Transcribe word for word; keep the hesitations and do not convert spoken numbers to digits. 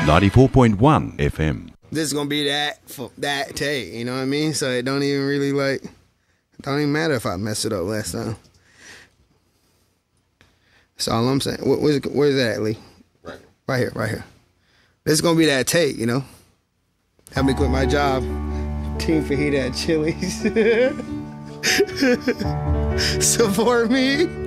ninety-four point one F M. This is gonna be that for that take, you know what I mean? So it don't even really like, don't even matter if I messed it up last time. That's all I'm saying. Where, where's, where's that, Lee? Right. Right here, right here. This is gonna be that take, you know? Help me quit my job. Team Fajita at Chili's. Support me.